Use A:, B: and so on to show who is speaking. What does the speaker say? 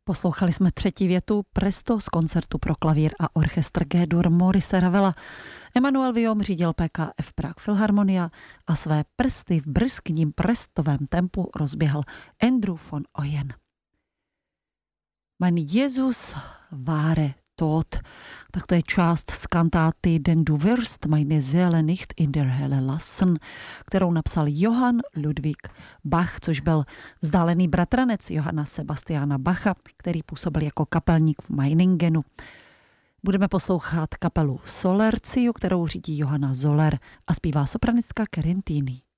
A: Poslouchali jsme třetí větu Presto z koncertu pro klavír a orchestr G-dur Maurice Ravela. Emanuel Viom řídil PKF Prague Philharmonia a své prsty v brzkním prestovém tempu rozběhl Andrew von Oyen. Mein Jesus wahre tot. Tak to je část z kantáty Den du wirst meine Seele nicht in der Hölle lassen, kterou napsal Johann Ludwig Bach, což byl vzdálený bratranec Johanna Sebastiana Bacha, který působil jako kapelník v Meiningenu. Budeme poslouchat kapelu Solerciu, kterou řídí Johanna Zoller a zpívá sopranistka Kerentini.